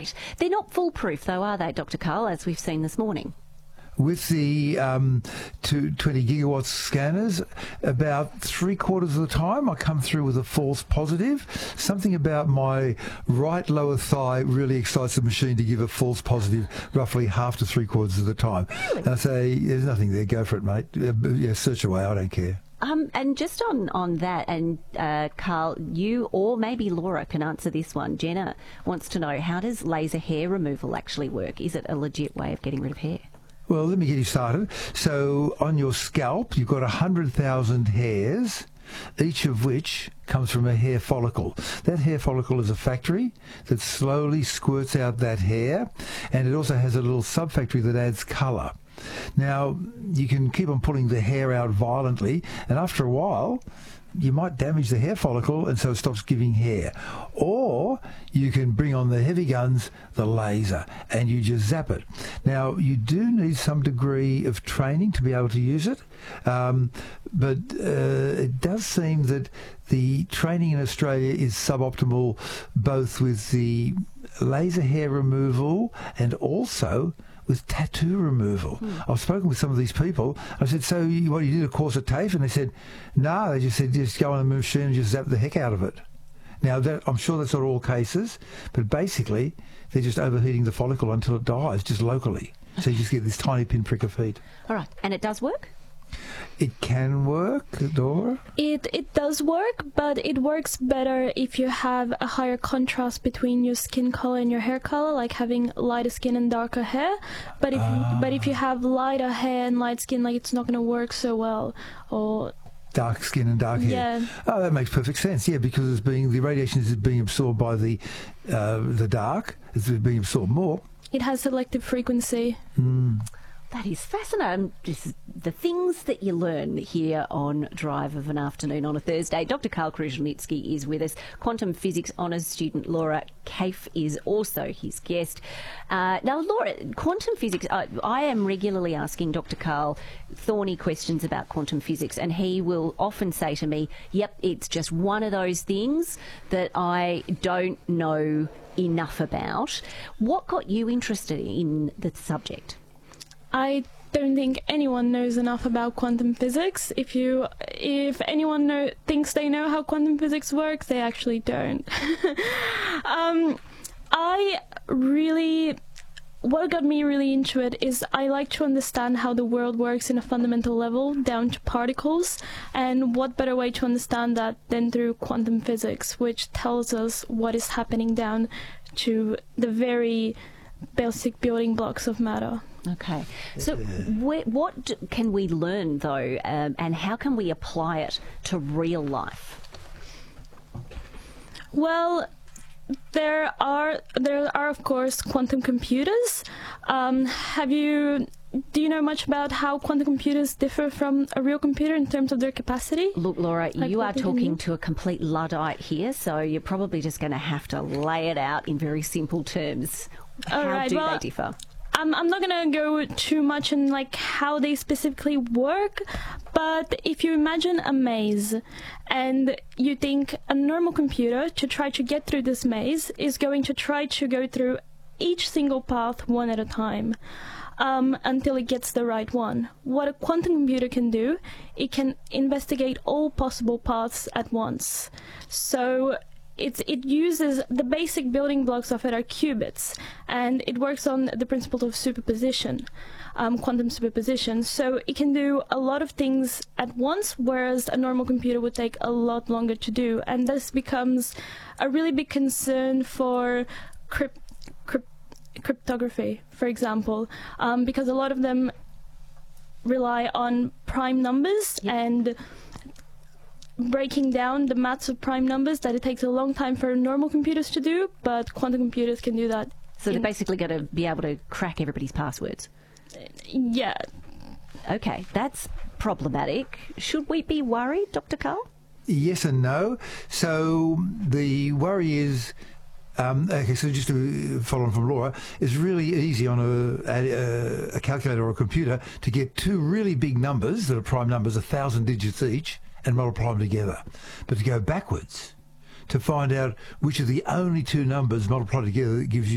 Right. They're not foolproof, though, are they, Dr. Karl, as we've seen this morning? With the 20 gigawatts scanners, about 3/4 of the time I come through with a false positive. Something about my right lower thigh really excites the machine to give a false positive roughly half to 3/4 of the time. Really? And I say, there's nothing there, go for it, mate. Yeah, search away, I don't care. And just on that, and Karl, you or maybe Laura can answer this one. Jenna wants to know, how does laser hair removal actually work? Is it a legit way of getting rid of hair? Well, let me get you started. So on your scalp, you've got 100,000 hairs, each of which comes from a hair follicle. That hair follicle is a factory that slowly squirts out that hair, and it also has a little sub-factory that adds colour. Now, you can keep on pulling the hair out violently, and after a while, you might damage the hair follicle, and so it stops giving hair. Or you can bring on the heavy guns, the laser, and you just zap it. Now, you do need some degree of training to be able to use it, but it does seem that the training in Australia is suboptimal, both with the laser hair removal and also with tattoo removal. I've spoken with some of these people. I said, so you did a course at TAFE? And they said, no, they just said, just go on the machine and just zap the heck out of it. Now, I'm sure that's not all cases, but basically, they're just overheating the follicle until it dies, just locally. So you just get this tiny pinprick of heat. All right. And it does work? It can work, Dora. It does work, but it works better if you have a higher contrast between your skin color and your hair color, like having lighter skin and darker hair. But if you have lighter hair and light skin, like, it's not going to work so well. Or dark skin and dark hair. Yeah. Oh, that makes perfect sense. Yeah, because the radiation is being absorbed by the dark. It's being absorbed more. It has selective frequency. That is fascinating. Just the things that you learn here on Drive of an Afternoon on a Thursday. Dr. Karl Kruszelnicki is with us. Quantum physics honours student Laura Kaif is also his guest. Now, Laura, quantum physics, I am regularly asking Dr. Karl thorny questions about quantum physics, and he will often say to me, yep, it's just one of those things that I don't know enough about. What got you interested in the subject? I don't think anyone knows enough about quantum physics. If anyone thinks they know how quantum physics works, they actually don't. What got me really into it is I like to understand how the world works in a fundamental level, down to particles, and what better way to understand that than through quantum physics, which tells us what is happening down to the very basic building blocks of matter. Okay. So what can we learn, though, and how can we apply it to real life? Well, there are of course quantum computers. Do you know much about how quantum computers differ from a real computer in terms of their capacity? Look, Laura, you are talking to a complete Luddite here, so you're probably just going to have to lay it out in very simple terms. How do they differ? I'm not going to go too much on how they specifically work, but if you imagine a maze and you think a normal computer, to try to get through this maze, is going to try to go through each single path one at a time until it gets the right one. What a quantum computer can do, it can investigate all possible paths at once. So it uses the basic building blocks of it are qubits, and it works on the principle of superposition, quantum superposition. So it can do a lot of things at once, whereas a normal computer would take a lot longer to do. And this becomes a really big concern for cryptography, for example, because a lot of them rely on prime numbers. Yep. And breaking down the maths of prime numbers, that it takes a long time for normal computers to do, but quantum computers can do that. So they're basically going to be able to crack everybody's passwords? Yeah. Okay, that's problematic. Should we be worried, Dr. Karl? Yes and no. So the worry is, okay, so just to follow on from Laura, it's really easy on a calculator or a computer to get two really big numbers that are prime numbers, 1,000 digits each, and multiply them together. But to go backwards, to find out which of the only two numbers multiplied together that gives you